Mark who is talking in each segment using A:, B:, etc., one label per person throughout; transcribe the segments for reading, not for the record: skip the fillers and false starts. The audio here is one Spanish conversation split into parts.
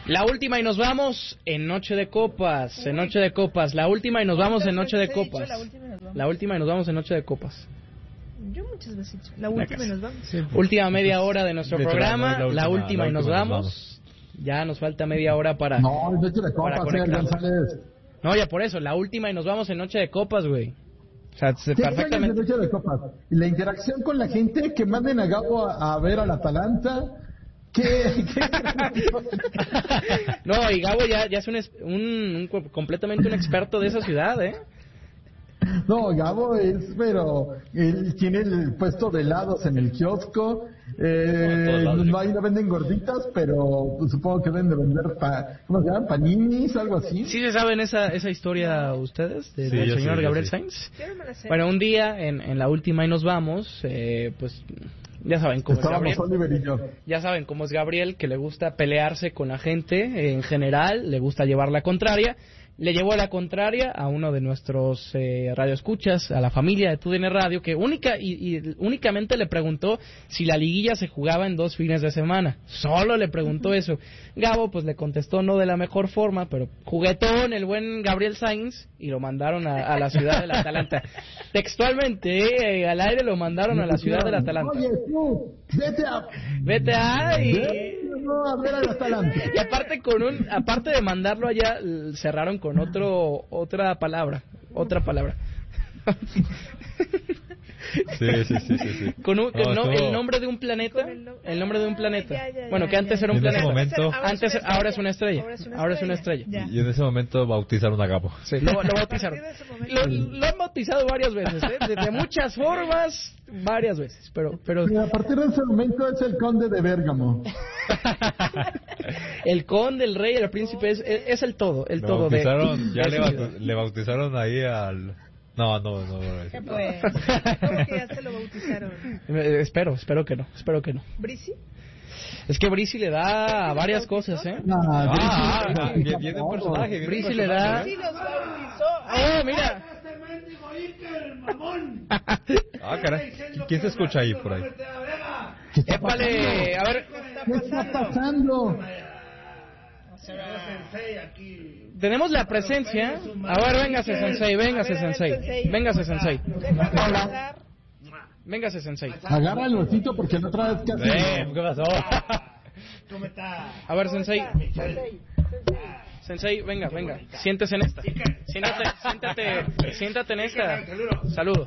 A: La última y nos vamos en Noche de Copas. En Noche de Copas. La última y nos vamos en Noche de Copas. La última y nos vamos en Noche de Copas.
B: Yo muchas veces he dicho, la última y nos vamos.
A: Sí, última media hora de nuestro programa. La última y nos vamos. Ya nos falta media hora para.
C: No, Noche de Copas, González.
A: No, ya por eso. La última y nos vamos en Noche de Copas, güey. O sea,
C: perfectamente. Noche de Copas. Y la interacción con la gente, que manden a Gabo a ver al Atalanta. ¿Qué?
A: No, y Gabo ya es completamente un experto de esa ciudad, ¿eh?
C: No, Gabo pero él tiene el puesto de helados en el kiosco. Ahí no venden gorditas, pero pues, supongo que deben de vender ¿cómo se llaman? Paninis, algo así.
A: ¿Sí se saben esa historia ustedes del señor Gabriel Sainz? Bueno, un día en la última y nos vamos, pues ya saben cómo es Gabriel.
C: Oliver y yo.
A: Ya saben cómo es Gabriel, que le gusta pelearse con la gente en general, le gusta llevar la contraria. Le llevó la contraria a uno de nuestros radioescuchas, a la familia de TUDN Radio, que únicamente le preguntó si la liguilla se jugaba en 2 fines de semana. Solo le preguntó eso. Gabo pues le contestó no de la mejor forma, pero juguetón el buen Gabriel Sainz, y lo mandaron a la ciudad del Atalanta. Textualmente, al aire lo mandaron a la ciudad del Atalanta.
C: Oye, tú,
A: vete a
C: ver al Atalanta.
A: Y aparte de mandarlo allá, cerraron con otra palabra.
D: Sí.
A: Con el nombre de un planeta. El nombre de un planeta. Bueno, que antes era un planeta. Ahora es una estrella.
D: Y en ese momento bautizaron a Gabo.
A: Sí, lo bautizaron. Lo han bautizado varias veces, de muchas formas, varias veces. Pero
C: a partir de ese momento es el conde de Bérgamo.
A: El conde, el rey, el príncipe es el todo. El todo
D: le bautizaron ahí al. No.
B: ¿Qué pues? ¿Cómo que ya se lo bautizaron?
A: Espero que no.
B: ¿Brisi?
A: Es que Brisi le da varias cosas, ¿eh?
D: Viene un personaje.
A: Brisi le da.
B: Brisi los bautizó.
A: ¡Oh, mira!
D: Caray. ¿Quién se escucha ahí por ahí?
A: ¡Épale! A ver.
C: ¿Qué está pasando?
A: Tenemos la presencia. A ver, véngase Sensei. Hola. Véngase Sensei.
C: Agarra el osito porque no traes casi.
D: ¿Qué pasó?
E: ¿Cómo está?
A: A ver, Sensei, venga. Siéntese en esta. Siéntate en esta. Saludo.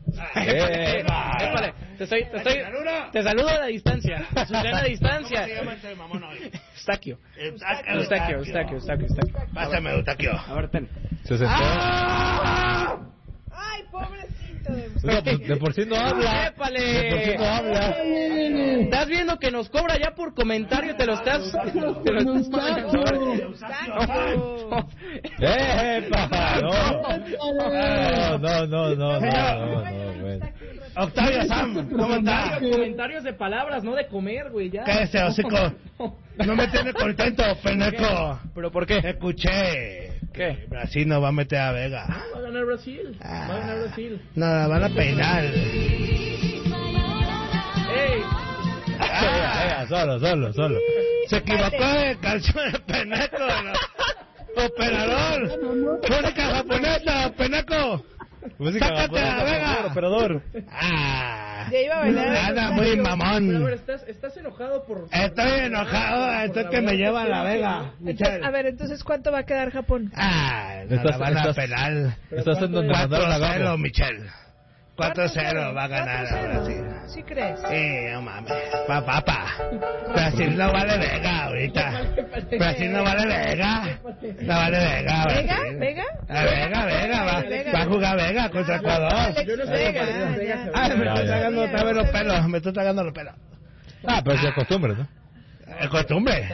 A: Te saludo a la distancia. A la distancia. Eustaquio.
E: Pásame, Eustaquio.
A: A ver, ten.
D: Se sentó.
B: Ay, pobrecito de
D: No, pues de por sí no habla.
A: ¡Épale! Estás viendo que nos cobra ya por comentario, te lo estás pagando.
D: ¡Epa! No, bueno.
E: Octavio Sam, ¿cómo está?
A: Comentarios de palabras, no de comer, güey, ya.
E: Cállese, hocico. No me tiene contento, peneco.
A: ¿Pero por qué?
E: Escuché.
A: ¿Qué?
E: Brasil no va a meter a Vega.
A: Va a ganar Brasil.
E: No, la van a peinar.
A: ¡Ey!
D: Solo.
E: Se equivocó de canción de peneco. Operador. Música japonesa, peneco.
D: Sácate
E: a la Vega.
D: Operador.
B: Ya iba a bailar.
E: Anda muy mamón.
A: Pero, ¿estás enojado por...?
E: Estoy enojado, esto es que me lleva a la Vega.
B: A ver, entonces, ¿cuánto va a quedar Japón?
E: No la van a pelar.
D: Estás en donde mandaron a Gabo.
E: 4-0, Michelle. 4-0 va a ganar a Brasil.
B: ¿Sí crees?
E: Sí, no mames. Papá. Brasil no vale Vega ahorita. Brasil no vale Vega. No vale Vega.
B: ¿Vega?
E: Vega. Va a jugar Vega contra Ecuador.
B: Yo no sé.
E: Me estoy tragando otra vez los pelos.
D: Pero es costumbre, ¿no?
E: Es costumbre.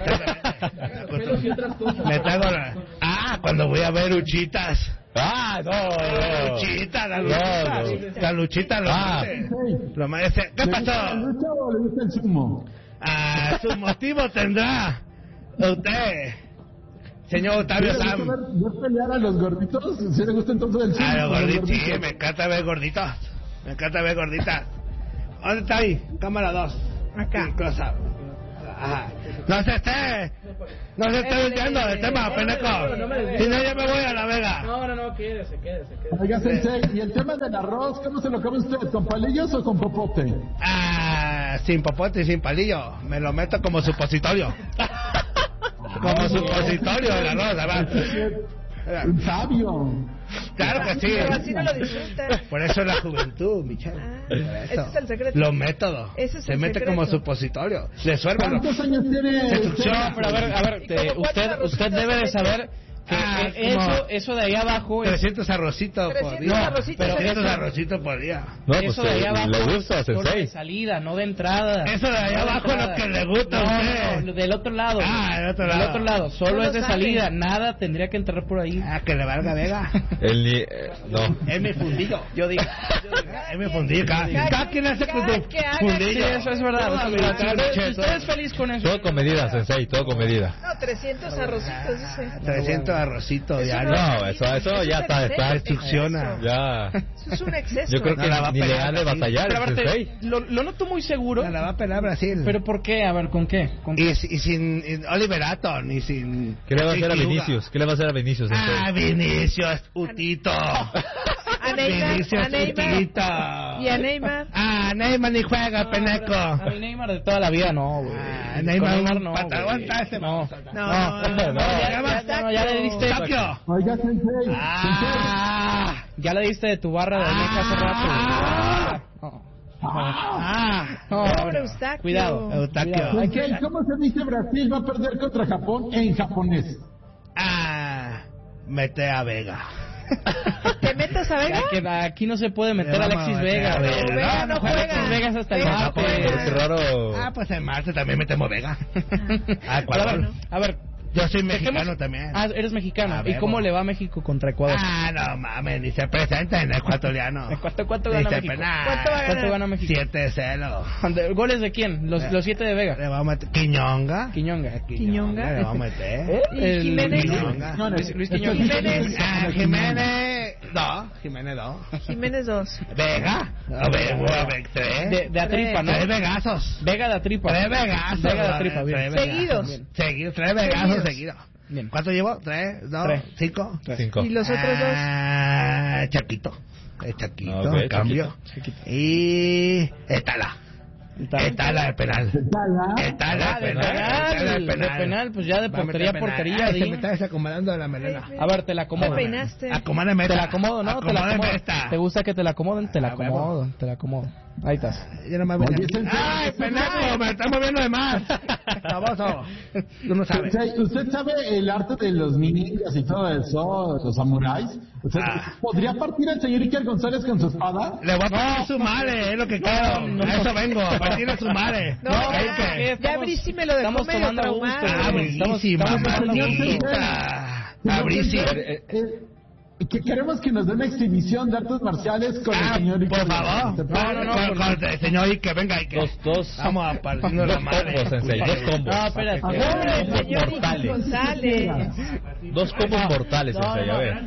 E: Me traigo cuando voy a ver Uchitas.
D: No.
E: La luchita lo merece. ¿Qué pasó?
C: ¿La lucha o le gusta el sumo?
E: Su motivo tendrá usted, señor Octavio Sam.
C: ¿Ver pelear a los gorditos? ¿Sí le gusta entonces el sumo?
E: A los gorditos, sí, me encanta ver gorditos. ¿Dónde está ahí? Cámara 2.
B: Acá.
E: Close up. No se esté desviando del tema, pendejo. Si no, yo me voy a La Vega.
A: No, quédese.
C: Oiga, Sensei, ¿y el tema del arroz, cómo se lo come usted? ¿Con palillos o con popote?
E: Sin popote y sin palillo. Me lo meto como supositorio. Como supositorio el arroz, ¿verdad?
C: Un sabio.
E: Claro que sí.
B: Pero así no lo disfrutan.
E: Por eso es la juventud, Michelle.
B: Ese es el secreto.
E: Los métodos.
B: Ese es
E: Se
B: el
E: mete
B: secreto.
E: como supositorio. Le suelve.
C: ¿Cuántos años tiene?
A: No, pero a ver, usted debe de saber que eso de ahí abajo es...
E: 300 arrocitos por
B: 300
E: día.
B: arrocitos
E: Pero
B: por
E: 300
B: día.
E: arrocitos por día.
D: No, pues
A: eso de ahí abajo
D: le gusta,
A: es solo de
D: Sensei.
A: salida, no de entrada.
E: Eso de ahí
A: No
E: abajo es lo
A: entrada.
E: que le gusta a usted.
A: No, del otro lado.
E: Del otro
A: Del
E: lado.
A: otro lado. Solo
B: No
A: es
B: lo
A: de
B: sabe.
A: salida. Nada tendría que entrar por ahí.
E: Que le valga Vega.
D: No.
E: Es mi fundillo.
A: Yo digo.
E: Es mi fundillo. Cada quien hace con
B: cada
E: su
B: que haga.
E: fundillo.
A: Sí, eso es verdad.
E: Toda
A: eso es verdad.
E: vida,
A: Si usted es feliz con eso.
D: Todo con medida, Sensei, todo con medida.
B: No, 300 arrocitos, dice.
E: 300 arrocitos diarios.
D: No, eso ya está
E: Instrucciona.
D: ya.
B: Eso es un exceso.
D: Yo creo que
E: No la va a
D: ni le
E: pegar
D: han de
E: Brasil.
D: batallar
A: Pero
D: el
A: aparte,
D: Sensei.
A: lo noto muy seguro.
E: La va a pelar Brasil.
A: ¿Pero por qué? A ver, ¿con qué? ¿Con qué?
E: Y sin Oliver Atom y sin...
D: ¿Qué le va a hacer a
E: Ricky Uga.
D: Vinicius? ¿Qué le va a hacer a Vinicius, Sensei?
E: Vinicius, Utito.
B: A Neymar,
E: Vinicius,
B: a Neymar.
E: Utito.
B: Y a Neymar.
E: Neymar ni juega,
A: No,
E: peneco.
A: pero a mi Neymar de toda la vida no, güey.
E: Neymar
A: Con
E: no.
A: güey.
E: Aguanta ese
A: No.
B: No,
A: Ya le diste.
E: Tokio.
C: Oiga, Sensei.
A: Ya le diste de tu barra de Almeja hace rato. No,
B: Pobre
A: no,
B: Eustaquio.
A: Cuidado.
E: Eustaquio.
A: Cuidado.
C: Sensei, ¿cómo se dice Brasil va a perder contra Japón en japonés?
E: Mete a Vega.
B: ¿Te metes a Vega?
A: Que aquí no se puede meter
E: Le
A: a
E: vamos
A: Alexis
E: a meter
A: Vega.
E: a Vega.
A: güey.
B: Vega no juega.
A: Alexis Vega es hasta el
B: Vega no
A: martes.
B: juega.
D: Qué raro.
E: Pues en marzo también metemos Vega. Ecuador.
A: A ver,
E: Yo soy
A: dejemos-
E: mexicano también.
A: eres mexicano.
E: A
A: ¿Y
E: ver,
A: cómo
E: bueno.
A: le va a México contra Ecuador?
E: No mames, ni se presenta en ecuatoriano.
A: ¿Cuánto gana México?
B: ¿Cuánto va a
A: ¿Cuánto gana México?
E: 7-0.
A: ¿Goles de quién? Los 7 de Vega.
E: Le vamos a meter Quiñonga.
A: Quiñonga.
B: Quiñonga.
E: Le vamos a meter.
B: ¿Y Jiménez?
E: Quiñonga.
A: Luis Quiñonga.
B: Jiménez.
E: Jiménez 2. Jiménez 2.
B: Jiménez 2.
E: Vega. A ver, 3.
A: De Atripa, ¿no?
E: 3 Vegazos.
A: Vega de Atripa.
E: 3 Vegazos.
A: Vega de Atripa, bien.
E: Tres Vegazos.
B: Seguidos.
E: Seguidos, 3 Vegazos seguidos.
A: Bien.
E: ¿Cuánto llevo? 3, 2,
A: Tres.
E: 5.
D: 5.
B: ¿Y los otros dos?
E: Chaquito. Chaquito,
D: Ok,
E: cambio.
A: Chiquito.
E: Y Etala de penal. Etala
A: Ah,
E: de
A: de penal, pues ya de portería a portería,
E: Se
A: di.
E: me está desacomodando de la melena.
A: A ver, te la acomodo.
B: Te peinaste.
E: Acomódame
A: Te
E: esta.
A: la acomodo, ¿no? Te la
E: Acomódame
A: acomodo.
E: esta.
A: ¿Te gusta que te la acomoden? Te la
E: Ah, huevo.
A: acomodo, te la acomodo. Ahí estás.
E: Yo no me
C: Oye,
E: voy
C: Sensei,
E: ¡Ay, pendejo! ¡Me está moviendo de más! Baboso. Tú no sabes.
C: Sensei, ¿usted sabe el arte de los ninjas y todo eso, los samuráis? ¿Usted podría partir al señor Iker González con su espada?
E: Le voy a partir su madre, es lo que quiero.
A: no.
E: A eso vengo, a partir de su madre.
B: No,
E: ¿Qué?
B: ya, ya Brisi me lo dejó
A: estamos
B: medio
A: tomando
B: traumado.
A: gusto.
E: Brisi,
A: estamos
E: mamacita. A Brisi.
C: Que queremos que nos dé una exhibición de artes marciales con el señor
E: por
C: Iker
E: favor.
C: González.
E: No, con el señor Ike, venga Ike.
D: Dos.
E: Vamos a partirnos la
D: Dos
E: madre.
D: combos, Sensei, dos combos.
A: No, espérate.
B: Pobre el
D: Combos
B: señor Iker
D: mortales.
B: González.
D: Dos combos mortales, Sensei, a ver.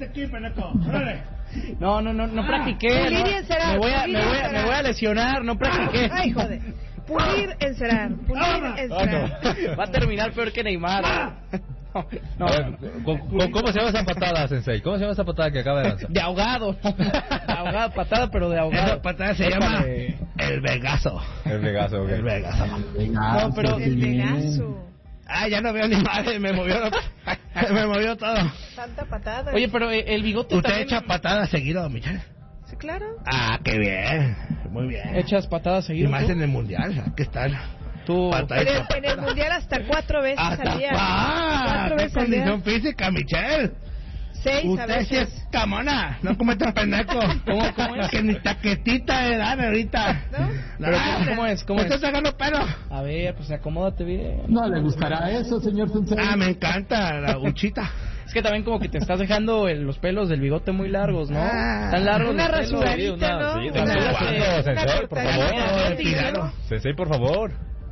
A: No practiqué.
B: Pulir y
A: no.
B: encerar,
A: Me voy
B: pulir y encerar.
A: me voy a lesionar, no practiqué.
B: Ay, joder. Pulir, encerar. Pulir, encerar.
A: Va a terminar peor que Neymar. No,
D: A ver, ¿cómo se llama esa patada, Sensei? ¿Cómo se llama esa patada que acaba de lanzar?
A: de ahogado. De ahogado, patada, pero de ahogado.
E: Esa patada se llama
A: Échale.
E: el Vegaso.
D: El Vegaso, ok.
E: El Vegaso.
A: No, pero-
B: El Vegaso.
E: Ya no veo ni madre, me movió todo.
B: Tanta patada.
A: Oye, pero el bigote
E: ¿Usted
A: también...
E: echa patadas seguido, Michelle?
B: Sí, claro.
E: Qué bien. Muy bien.
A: ¿Echas patadas
E: Y
A: seguido
E: más
A: tú?
E: en el mundial, ¿qué tal?
A: Tú...
B: En el mundial hasta 4 veces al día. 4
E: ¡Qué
B: veces al día.
E: condición física, Michelle!
B: 6 a
E: Usted sí
B: veces.
E: es camona, no comete pendejo.
A: ¿Cómo es?
E: Que ni taquetita de edad ahorita.
B: ¿No?
A: Pero ¿cómo es? ¿Cómo
E: Usted
A: es?
E: está ganando pelo.
A: A ver, pues acomódate bien.
C: No le gustará eso, señor Sensei.
E: Me encanta la huchita.
A: Es que también como que te estás dejando los pelos del bigote muy largos, ¿no?
E: Ah.
A: Tan largos
B: Una
A: los pelos.
B: rasuradita, ¿no?
D: sí,
B: Una
D: rasura,
B: cortadita,
D: Sensei, por
B: una
D: favor.
B: cortadita.
E: Tirado.
D: Sensei, por favor.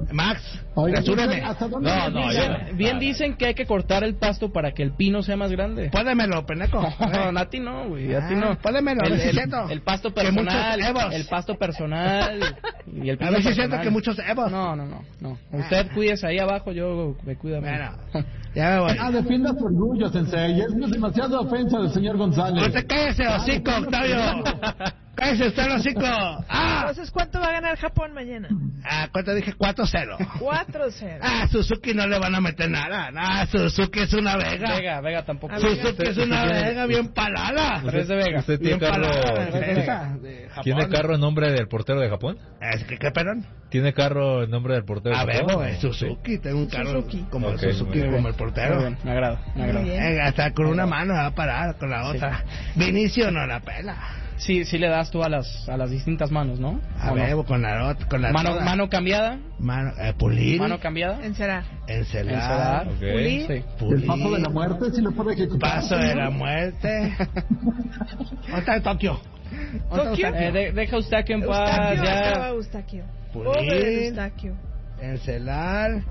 E: Max,
C: Oiga,
E: resúreme.
C: ¿hasta dónde
D: No,
C: le
D: no,
C: llega?
D: ya.
A: Bien dicen que hay que cortar el pasto para que el pino sea más grande.
E: Pódemelo, peneco.
A: No, a ti no, güey, a ti no.
E: Pódemelo, a ver si es cierto.
A: El pasto
E: Que muchos
A: personal,
E: evos.
A: el pasto personal y el
E: A
A: pino
E: ver si es cierto
A: personal.
E: que muchos evos.
A: No. Usted cuídese ahí abajo, yo me cuido a mí.
E: Bueno, ya me voy.
C: Defienda su orgullo, Sensei. Es demasiada ofensa del señor González.
E: Usted cállese, hocico, Octavio. Cállese usted, el hocico.
B: Entonces, ¿cuánto va a ganar Japón mañana?
E: ¿Cuánto dije? 4-0.
B: 4-0.
E: Suzuki no le van a meter nada. Suzuki es una vega.
A: Vega tampoco.
B: A ver.
E: Suzuki es una vega bien palada.
A: Pero es de Vega.
D: ¿Usted tiene
E: Bien palada.
D: carro?
E: Vega de Japón.
D: ¿Tiene carro en nombre del portero de Japón?
E: Es que, ¿qué, perdón?
D: ¿Tiene carro en nombre del portero de
E: A ver,
D: Japón?
E: es Suzuki. Tengo un carro
B: Suzuki.
E: como el
D: Ok,
E: Suzuki,
D: muy bien.
E: como el
A: Muy
E: portero.
A: bien, me agrada.
B: Muy bien.
E: Hasta con una mano va a parar, con la otra. Vinicio no la pela.
A: Sí le das tú a las distintas manos, ¿no?
E: A
A: ¿O
E: ver,
A: no?
E: con la otra. Con la toda.
A: Mano cambiada,
E: pulir.
A: mano cambiada.
B: Encerar.
E: Encelar.
D: Ok.
B: Pulir.
A: Sí.
C: El
E: Pulir.
C: paso de la muerte, si lo puede ejecutar.
E: Paso de la muerte. ¿Dónde está el Tokio?
B: Tokio.
A: Deja Eustaquio en paz,
B: Eustaquio,
A: ya.
B: acaba Eustaquio.
E: Pulir.
B: Pobre Eustaquio.
E: Encelar.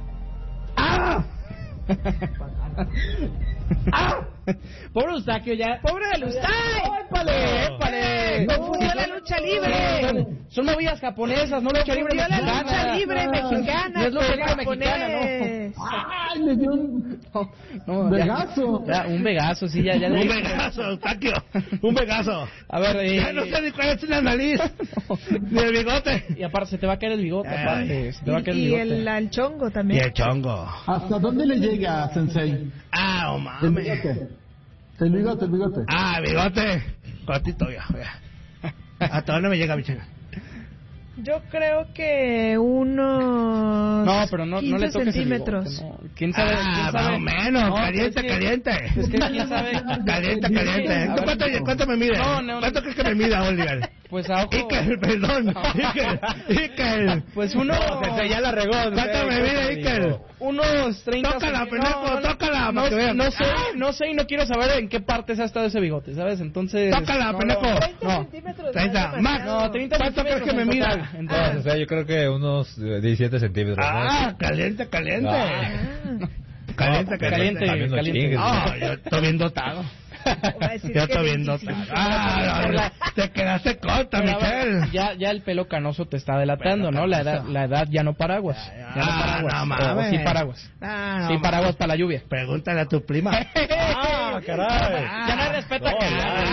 A: Pobre Eustaquio, ya.
B: Pobre de Eustaquio.
A: ¡Épale!
B: Confundió la lucha libre.
A: Son movidas japonesas, no lucha libre
B: Confundió la
A: mexicana.
B: lucha libre mexicana.
A: No es lucha libre
B: con
A: mexicana,
B: japonés.
C: ¡Ay, le dio un
A: No,
C: vegazo!
A: ya, un vegazo, sí, ya.
E: Un vegazo, Tokio. Un vegazo.
A: A ver,
E: Ya no sé ni cuál es la nariz. Ni el bigote.
A: Y aparte, se te va a caer el bigote,
E: Ay.
A: aparte. Se te va a caer el
B: Y
A: bigote.
B: el chongo
E: Y
B: también.
E: el chongo.
C: ¿Hasta dónde le llega, Sensei?
E: Oh,
C: El
E: mames.
C: bigote. El bigote.
E: Bigote. Cortito ya. ¿Hasta dónde me llega, Michelle?
B: Yo creo que unos
A: No, pero no
B: 15
A: le toques el
B: centímetros.
A: bigote, no. ¿Quién sabe?
E: Más o menos.
A: No,
E: Caliente,
A: es que-
E: caliente.
A: Es que quién sabe.
E: Caliente.
A: A ver,
E: ¿Cuánto me mide?
A: No.
E: ¿Cuánto crees que me mida, Oliver?
A: Pues a ojo.
E: Iker, perdón. Iker.
A: Pues uno.
E: Ya la regó. ¿Cuánto me mide, Iker?
A: Unos 30
E: Tócala,
A: centímetros.
E: pendejo, tócala, para que veas.
A: No sé y no quiero saber en qué partes ha estado ese bigote, ¿sabes? Entonces.
E: Tócala,
A: no,
E: pendejo.
B: 30
A: No.
B: centímetros.
E: 30.
B: no es
E: Max,
B: demasiado.
A: No, 30
E: ¿Cuánto crees que me
A: centímetros
E: mida?
A: en total.
D: O sea, yo creo que unos 17 centímetros. ¿no?
E: Caliente.
A: Caliente.
D: También no
A: caliente.
D: chingues.
E: No, yo estoy bien dotado.
B: Va a decir
E: Yo
B: que
E: estoy bien
B: 25.
E: dotado. Te quedaste corta,
A: Pero, a ver,
E: Michelle.
A: ya el pelo canoso te está delatando,
E: Pelo
A: ¿no? La
E: canoso.
A: edad ya no paraguas.
E: Ya,
A: Ya no paraguas.
E: no
A: O
E: mames.
A: sí paraguas.
E: No
A: Sí paraguas para la lluvia.
E: Pregúntale a tu prima.
D: caray.
A: Ya no hay respeto acá.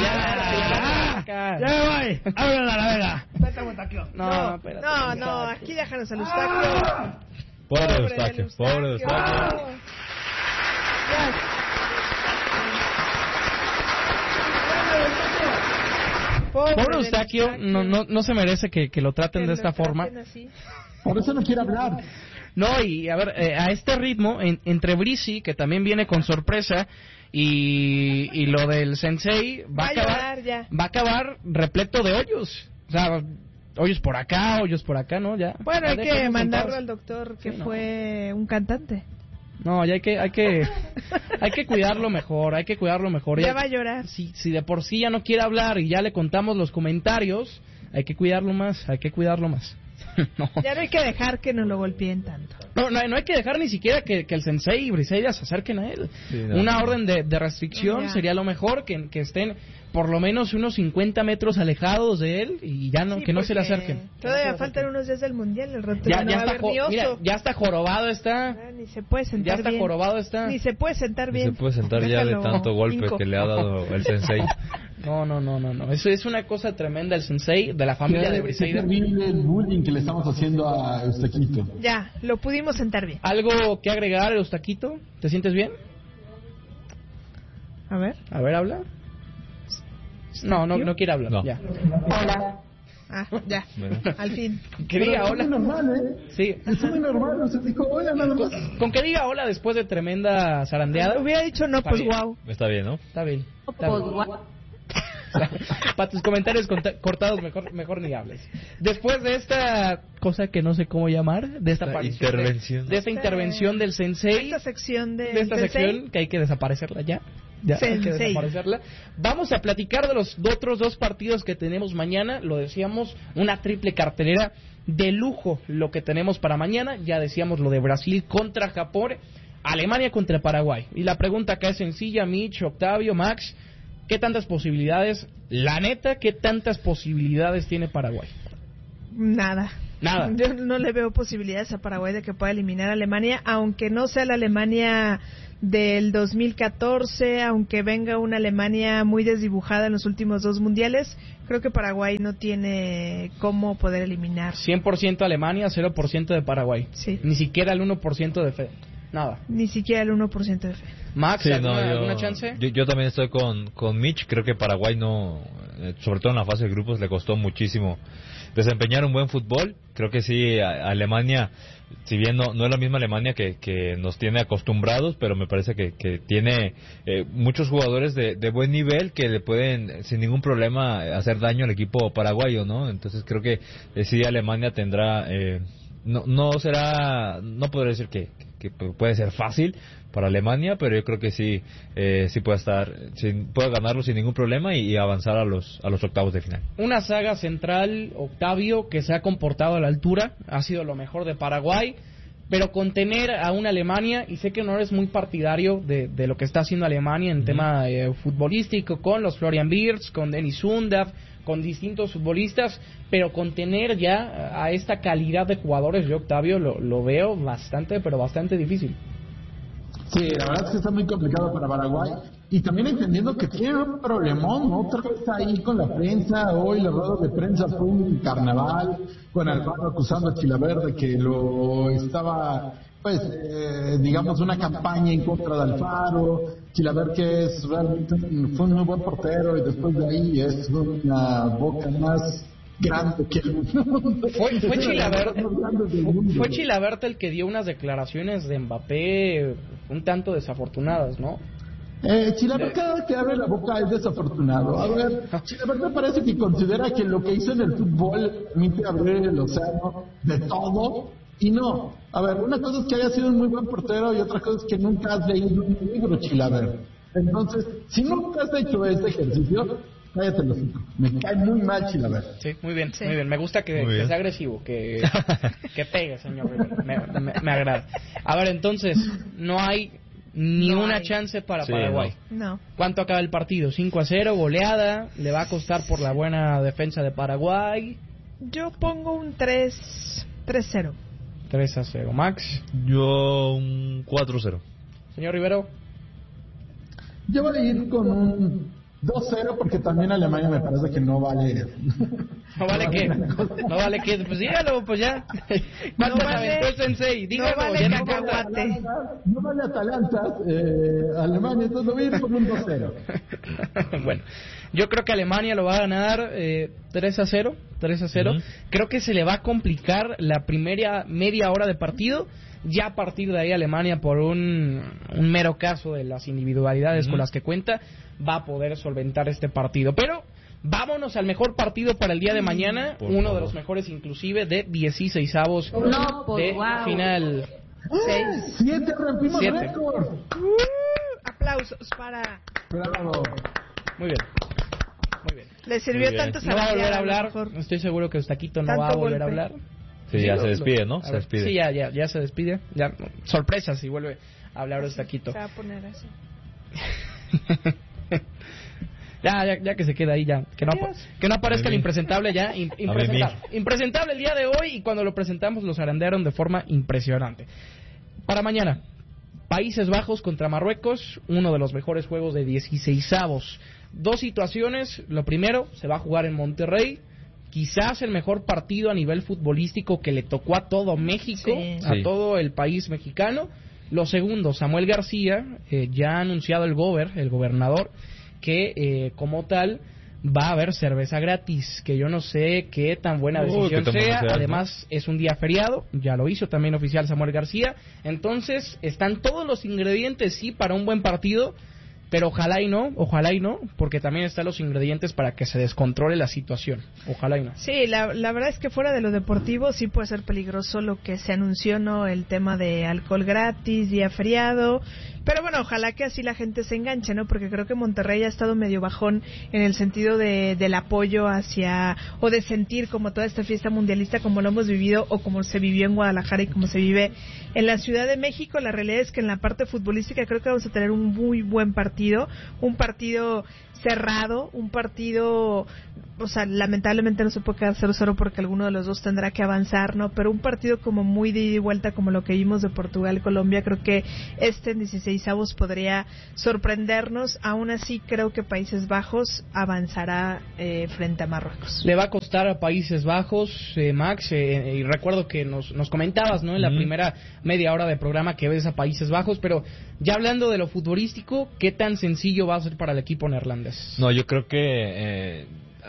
E: Ya me voy. Háblale a la vega. Vete, Montaquio.
A: No, espérate.
B: No, aquí déjanos al Eustaquio.
D: Pobre
B: del
D: Eustaquio, pobre Eustaquio.
A: Pobre Eustaquio, no se merece que lo traten de esta forma.
C: Por eso no quiere hablar.
A: No, y a ver, a este ritmo, entre Brisi, que también viene con sorpresa, y lo del Sensei,
B: Va a llorar ya.
A: va a acabar repleto de hoyos. O sea, hoyos por acá, ¿no? Ya.
B: Bueno,
A: Ya
B: hay
A: déjenos
B: que
A: en
B: mandarlo
A: paz.
B: al doctor que
A: Sí, no.
B: fue un cantante.
A: No, ya hay que cuidarlo mejor,
B: Ya va a llorar.
A: Si de por sí ya no quiere hablar y ya le contamos los comentarios, hay que cuidarlo más. No.
B: Ya no hay que dejar que nos lo golpeen tanto.
A: No hay que dejar ni siquiera que el Sensei y Briseida se acerquen a él.
D: Sí, no.
A: Una orden de restricción
B: Ya.
A: sería lo mejor, que estén por lo menos unos 50 metros alejados de él y ya no
B: Sí,
A: que no se le
B: porque
A: acerquen.
B: Todavía faltan unos días del mundial. El rato
A: Ya,
B: no
A: ya
B: va a
A: está
B: haber ni oso.
A: mira, ya está jorobado está.
B: Ni se puede sentar
A: Ya está
B: bien.
A: jorobado está.
B: Ni se puede sentar
D: Y
B: bien.
D: se puede sentar ya de
B: Déjalo,
D: tanto golpe
B: hinco.
D: que le ha dado el sensei.
A: No. Eso es una cosa tremenda el Sensei de la familia de
C: Qué
A: Briseida.
C: terrible el bullying que le estamos haciendo a Eustaquito.
B: Ya, lo pudimos sentar bien.
A: ¿Algo que agregar, Eustaquito? ¿Te sientes bien?
B: A ver.
A: A ver, habla. No quiere hablar.
D: No.
A: Ya.
B: Ah, ya.
D: Bueno.
B: Al fin.
A: Que diga
C: Es
A: hola.
C: muy normal, ¿eh?
A: Sí.
C: Es muy normal. Usted dijo, hola, nada más.
A: Con que diga hola después de tremenda zarandeada.
B: Hubiera dicho no,
A: Está
B: pues
A: bien.
B: wow.
D: Está bien, ¿no?
A: Está bien. Para tus comentarios cortados mejor ni hables. Después de esta cosa que no sé cómo llamar, de esta aparición,
D: intervención.
A: de esta intervención del Sensei,
B: Esta sección de
A: de esta sección que hay que desaparecerla ya. Ya hay que
B: Sensei.
A: desaparecerla. Vamos a platicar de los otros dos partidos que tenemos mañana. Lo decíamos, una triple cartelera de lujo lo que tenemos para mañana. Ya decíamos lo de Brasil contra Japón, Alemania contra Paraguay. Y la pregunta acá es sencilla, Mitch, Octavio, Max, ¿qué tantas posibilidades, la neta, qué tantas posibilidades tiene Paraguay?
B: Nada. Yo no le veo posibilidades a Paraguay de que pueda eliminar a Alemania, aunque no sea la Alemania del 2014, aunque venga una Alemania muy desdibujada en los últimos 2 mundiales, creo que Paraguay no tiene cómo poder eliminar.
A: 100% Alemania, 0% de Paraguay.
B: Sí.
A: Ni siquiera el 1% de fe. Nada.
B: Ni siquiera el 1% de fe.
A: Max,
D: Sí,
A: ¿alguna chance?
D: Yo también estoy con Mitch. Creo que Paraguay no, sobre todo en la fase de grupos, le costó muchísimo desempeñar un buen fútbol. Creo que sí, Alemania, si bien no es la misma Alemania que nos tiene acostumbrados, pero me parece que tiene muchos jugadores de buen nivel que le pueden sin ningún problema hacer daño al equipo paraguayo, ¿no? Entonces creo que sí, Alemania tendrá, no podré decir que puede ser fácil para Alemania, pero yo creo que sí puede ganarlo sin ningún problema y avanzar a los octavos de final.
A: Una saga central, Octavio, que se ha comportado a la altura, ha sido lo mejor de Paraguay, pero contener a una Alemania, y sé que no eres muy partidario de lo que está haciendo Alemania en tema futbolístico, con los Florian Wirtz, con Dennis Undav, con distintos futbolistas, pero contener ya a esta calidad de jugadores, yo, Octavio, lo veo bastante difícil.
C: Sí, la verdad es que está muy complicado para Paraguay. Y también entendiendo que tiene un problemón, ¿no? Otra vez ahí con la prensa. Hoy la rueda de prensa fue un carnaval, con Alfaro acusando a Chilaverde que lo estaba, digamos, una campaña en contra de Alfaro. Chilaverde, que fue un muy buen portero, y después de ahí es una boca más grande que el mundo.
A: Fue Chilaverde el que dio unas declaraciones de Mbappé un tanto desafortunadas, ¿no?
C: Chilaverde, cada vez que abre la boca es desafortunado. A ver, Chilaverde parece que considera que lo que hizo en el fútbol permite abrir el océano de todo, y no. A ver, una cosa es que haya sido un muy buen portero y otra cosa es que nunca has leído un libro, Chilaverde. Entonces, si nunca has hecho este ejercicio, cállate los hijos. Me cae muy mal Chilaverde.
A: Sí, muy bien. Me gusta que sea agresivo, que pegue, señor. Me agrada. A ver, entonces, no hay ni una chance para Paraguay.
B: No.
A: ¿Cuánto acaba el partido? 5-0, goleada. ¿Le va a costar por la buena defensa de Paraguay?
B: Yo pongo un 3-0.
A: 3-0. Max.
D: Yo un 4-0.
A: Señor Rivero.
C: Yo voy a ir con un 2-0 porque también Alemania me parece que no vale.
A: ¿No vale qué? ¿No vale qué? Pues dígalo, pues ya. ¿Cuánto aventó el Sensei? Dígalo.
B: No vale cacahuate.
C: No vale Atalanta, Alemania, entonces voy a ir con un 2-0.
A: Bueno, yo creo que Alemania lo va a ganar 3-0. Creo que se le va a complicar la primera media hora de partido. Ya a partir de ahí Alemania, por un mero caso de las individualidades con las que cuenta, va a poder solventar este partido. Pero vámonos al mejor partido para el día de mañana, uno de los mejores inclusive, de 16avos de final.
C: 7, rompimos récord.
B: Aplausos para...
C: Bravo.
A: Muy bien.
B: Le sirvió tanto
A: No va a volver a hablar, estoy seguro que Eustaquito no va a volver a hablar.
D: Sí, ya se despide, ¿no? Se despide.
A: Sí, ya se despide. Ya, sorpresa si vuelve a hablar Eustaquito.
B: Se va a poner así.
A: ya que se queda ahí, ya. Que no aparezca el impresentable ya. Impresentable el día de hoy, y cuando lo presentamos los arandearon de forma impresionante. Para mañana, Países Bajos contra Marruecos, uno de los mejores juegos de 16avos. Dos situaciones. Lo primero, se va a jugar en Monterrey. Quizás el mejor partido a nivel futbolístico que le tocó a todo México, a todo el país mexicano. Lo segundo, Samuel García ya ha anunciado el gobernador, que como tal va a haber cerveza gratis, que yo no sé qué tan buena decisión sea. Además, es un día feriado, ya lo hizo también oficial Samuel García. Entonces, están todos los ingredientes, sí, para un buen partido. pero ojalá y no, porque también están los ingredientes para que se descontrole la situación. Ojalá y no.
B: Sí, la verdad es que fuera de lo deportivo sí puede ser peligroso lo que se anunció, ¿no? El tema de alcohol gratis, día feriado, pero bueno, ojalá que así la gente se enganche, ¿no? Porque creo que Monterrey ha estado medio bajón en el sentido del apoyo hacia, o de sentir como toda esta fiesta mundialista como lo hemos vivido o como se vivió en Guadalajara y como se vive en la Ciudad de México. La realidad es que en la parte futbolística creo que vamos a tener un muy buen partido, un partido cerrado, un partido, o sea, lamentablemente no se puede quedar 0-0 porque alguno de los dos tendrá que avanzar, ¿no? Pero un partido como muy de ida y vuelta como lo que vimos de Portugal-Colombia, creo que en 16avos podría sorprendernos. Aún así creo que Países Bajos avanzará frente a Marruecos.
A: Le va a costar a Países Bajos, Max, y recuerdo que nos comentabas, ¿no? En la primera media hora de programa que ves a Países Bajos, pero ya hablando de lo futbolístico, ¿qué tan sencillo va a ser para el equipo neerlandés?
D: No, yo creo que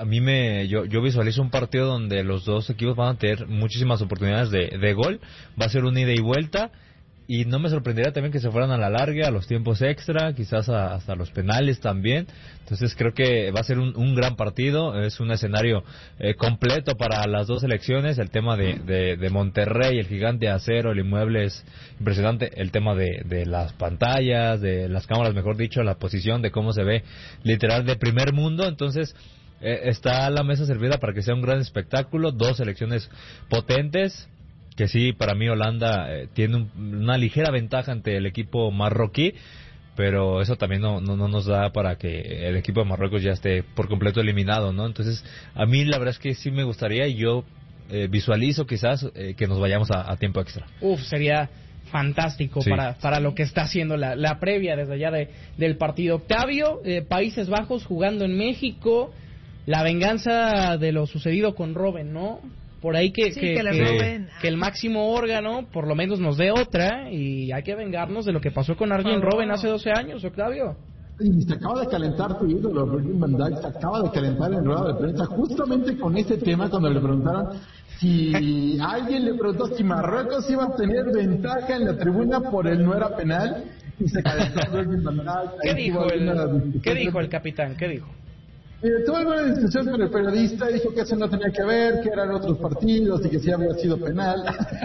D: yo visualizo un partido donde los dos equipos van a tener muchísimas oportunidades de gol. Va a ser un ida y vuelta, y no me sorprendería también que se fueran a la larga, a los tiempos extra, quizás hasta los penales también. Entonces creo que va a ser un gran partido. Es un escenario completo para las dos selecciones. El tema de Monterrey, el gigante de acero, el inmueble es impresionante. El tema de las pantallas, de las cámaras, mejor dicho, la posición, de cómo se ve literal de primer mundo. Entonces está la mesa servida para que sea un gran espectáculo. Dos selecciones potentes, que sí, para mí Holanda tiene una ligera ventaja ante el equipo marroquí, pero eso también no nos da para que el equipo de Marruecos ya esté por completo eliminado, ¿no? Entonces, a mí la verdad es que sí me gustaría, y yo visualizo quizás que nos vayamos a tiempo extra.
A: Sería fantástico, sí, para lo que está haciendo la previa desde allá del partido. Octavio, Países Bajos jugando en México, la venganza de lo sucedido con Robben, ¿no? Por ahí que el máximo órgano por lo menos nos dé otra, y hay que vengarnos de lo que pasó con Arjen Robben hace 12 años, Octavio.
C: Y se acaba de calentar tu ídolo, Virgil van Dijk, se acaba de calentar en rueda de prensa justamente con ese tema cuando le preguntaron si alguien le preguntó si Marruecos iba a tener ventaja en la tribuna por el no era penal, y se calentó Virgil van Dijk.
A: ¿Qué dijo el capitán? ¿Qué dijo?
C: Tuve una discusión con el periodista, dijo que eso no tenía que ver, que eran otros partidos y que sí había sido penal.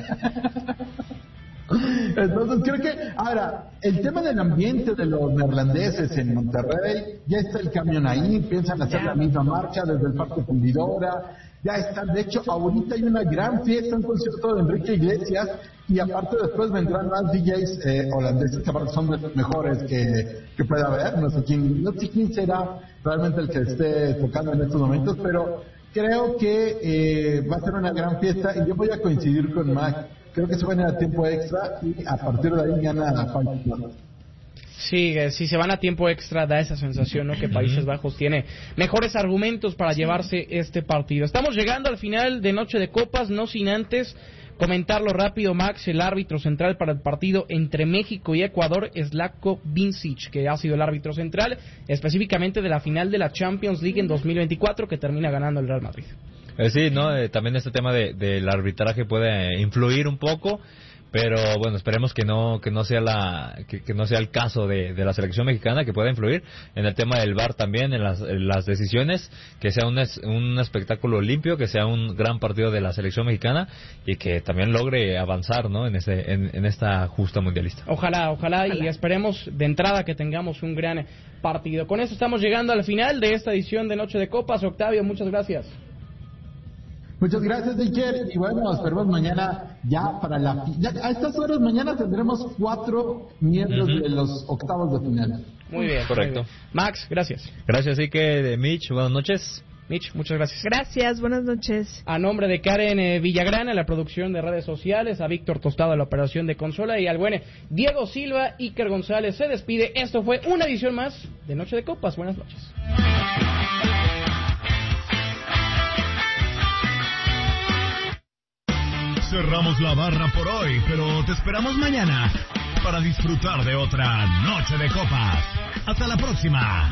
C: Entonces creo que, ahora, el tema del ambiente de los neerlandeses en Monterrey, ya está el camión ahí, piensan hacer la misma marcha desde el Parque Fundidora, ya están, de hecho ahorita hay una gran fiesta, un concierto de Enrique Iglesias, y aparte después vendrán más DJs holandeses, que aparte son de los mejores que puede haber. No sé quién será realmente el que esté tocando en estos momentos, pero creo que va a ser una gran fiesta, y yo voy a coincidir con Mac. Creo que se van a tiempo extra y a partir de ahí gana a Países Bajos.
A: Sí, si se van a tiempo extra da esa sensación, ¿no? Que Países Bajos tiene mejores argumentos para llevarse este partido. Estamos llegando al final de Noche de Copas, no sin antes comentarlo rápido, Max. El árbitro central para el partido entre México y Ecuador es Zlatko Vincic, que ha sido el árbitro central específicamente de la final de la Champions League en 2024, que termina ganando el Real Madrid.
D: Sí, ¿no? También este tema del arbitraje puede influir un poco, pero bueno, esperemos que no sea que no sea el caso de la selección mexicana, que pueda influir en el tema del VAR también, en las decisiones, que sea un espectáculo limpio, que sea un gran partido de la selección mexicana, y que también logre avanzar, ¿no? en esta justa mundialista.
A: Ojalá, y esperemos de entrada que tengamos un gran partido. Con eso estamos llegando al final de esta edición de Noche de Copas. Octavio, muchas gracias.
C: Muchas gracias, Iker. Y bueno, esperemos mañana ya a estas horas mañana tendremos 4 miembros de los octavos de final.
A: Muy bien.
D: Correcto.
A: Muy bien. Max, gracias.
D: Gracias, Iker. Mitch, buenas noches.
A: Mitch, muchas gracias.
B: Gracias, buenas noches.
A: A nombre de Karen Villagrán, en la producción de redes sociales, a Víctor Tostado en la operación de consola, y al buen Diego Silva, Iker González se despide. Esto fue una edición más de Noche de Copas. Buenas noches.
F: Cerramos la barra por hoy, pero te esperamos mañana para disfrutar de otra Noche de Copas. Hasta la próxima.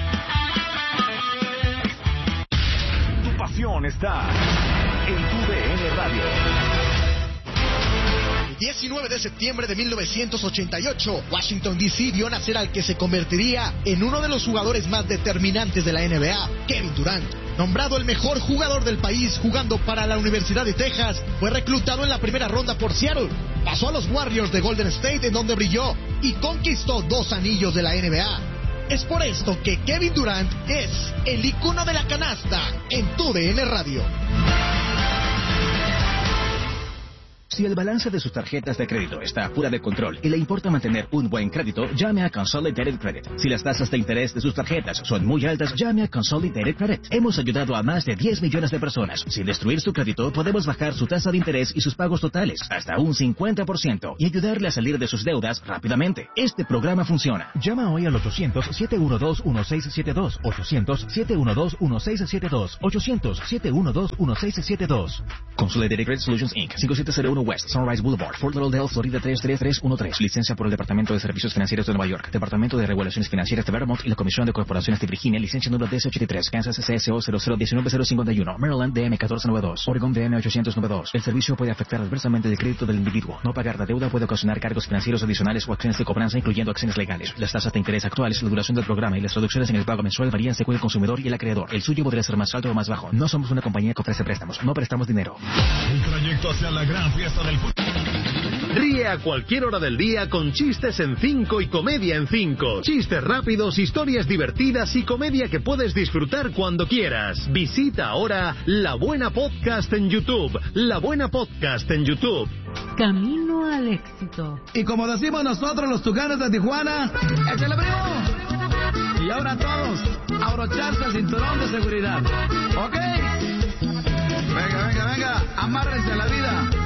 F: Tu pasión está en tu DN Radio.
G: 19 de septiembre de 1988, Washington D.C. vio nacer al que se convertiría en uno de los jugadores más determinantes de la NBA, Kevin Durant. Nombrado el mejor jugador del país jugando para la Universidad de Texas, fue reclutado en la primera ronda por Seattle. Pasó a los Warriors de Golden State, en donde brilló y conquistó 2 anillos de la NBA. Es por esto que Kevin Durant es el icono de la canasta en TUDN Radio.
H: Si el balance de sus tarjetas de crédito está fuera de control y le importa mantener un buen crédito, llame a Consolidated Credit. Si las tasas de interés de sus tarjetas son muy altas, llame a Consolidated Credit. Hemos ayudado a más de 10 millones de personas. Sin destruir su crédito, podemos bajar su tasa de interés y sus pagos totales hasta un 50% y ayudarle a salir de sus deudas rápidamente. Este programa funciona.
I: Llama hoy al 800-712-1672. 800-712-1672. 800-712-1672.
H: Consolidated Credit Solutions Inc. 5701 West Sunrise Boulevard, Fort Lauderdale, Florida 33313. Licencia por el Departamento de Servicios Financieros de Nueva York, Departamento de Regulaciones Financieras de Vermont y la Comisión de Corporaciones de Virginia. Licencia número DS83, Kansas CSO 0019051, Maryland DM 1492, Oregon DM 892. El servicio puede afectar adversamente el crédito del individuo. No pagar la deuda puede ocasionar cargos financieros adicionales o acciones de cobranza, incluyendo acciones legales. Las tasas de interés actuales, la duración del programa y las reducciones en el pago mensual varían según el consumidor y el acreedor. El suyo podría ser más alto o más bajo. No somos una compañía que ofrece préstamos. No prestamos dinero.
F: El trayecto hacia la gran fiesta del fútbol.
J: Ríe a cualquier hora del día con chistes en 5 y comedia en 5. Chistes rápidos, historias divertidas y comedia que puedes disfrutar cuando quieras. Visita ahora La Buena Podcast en YouTube. La Buena Podcast en YouTube.
K: Camino al éxito.
E: Y como decimos nosotros los tucanes de Tijuana, ¡échale, primo! Y ahora todos, a abrocharse el cinturón de seguridad. ¿Ok?